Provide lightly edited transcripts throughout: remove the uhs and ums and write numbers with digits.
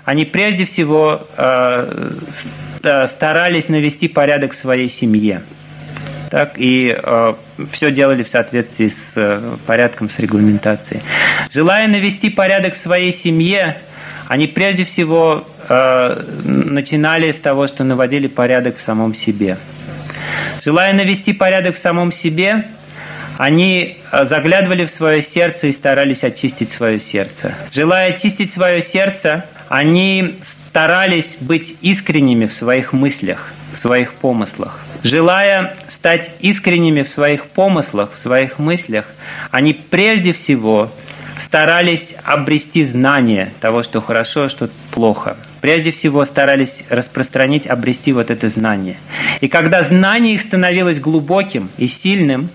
они прежде всего старались навести порядок в своей семье. Так, и все делали в соответствии с порядком, с регламентацией. Желая навести порядок в своей семье, они прежде всего начинали с того, что наводили порядок в самом себе. Желая навести порядок в самом себе, они заглядывали в свое сердце и старались очистить свое сердце. Желая очистить свое сердце, они старались быть искренними в своих мыслях, в своих помыслах. Желая стать искренними в своих помыслах, в своих мыслях, они прежде всего старались обрести знание того, что хорошо, а что плохо. Прежде всего старались распространить, обрести вот это знание. И когда знание их становилось глубоким и сильным,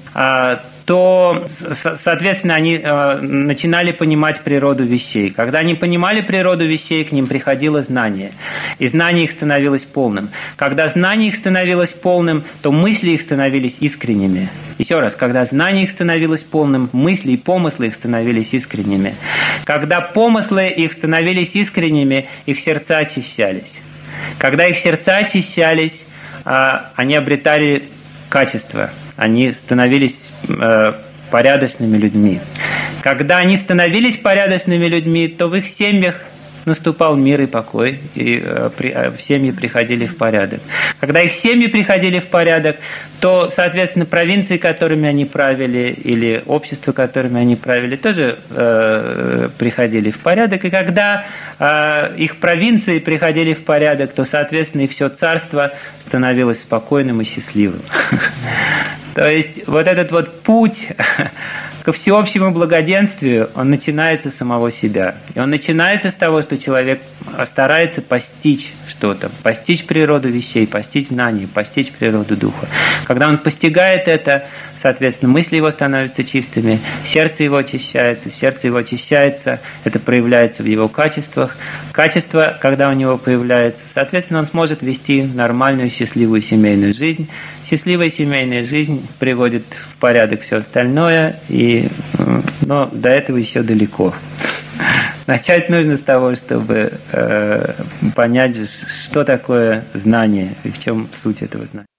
то, соответственно, они начинали понимать природу вещей. Когда они понимали природу вещей, к ним приходило знание. И знание их становилось полным. Когда знание их становилось полным, то мысли их становились искренними. Еще раз, когда знание их становилось полным, мысли и помыслы их становились искренними. Когда помыслы их становились искренними, их сердца очищались. Когда их сердца очищались, они обретали качество. Они становились порядочными людьми. Когда они становились порядочными людьми, то в их семьях наступал мир и покой, и семьи приходили в порядок. Когда их семьи приходили в порядок, то, соответственно, провинции, которыми они правили, или общество, которыми они правили, тоже приходили в порядок. И когда их провинции приходили в порядок, то, соответственно, и все царство становилось спокойным и счастливым. То есть вот этот вот путь ко всеобщему благоденствию, он начинается с самого себя. И он начинается с того, что человек старается постичь что-то, постичь природу вещей, постичь знания, постичь природу духа. Когда он постигает это, соответственно, мысли его становятся чистыми, сердце его очищается, это проявляется в его качествах. Качество, когда у него появляется, соответственно, он сможет вести нормальную, счастливую семейную жизнь. Счастливая семейная жизнь приводит в порядок все остальное, но до этого еще далеко. Начать нужно с того, чтобы понять, что такое знание и в чем суть этого знания.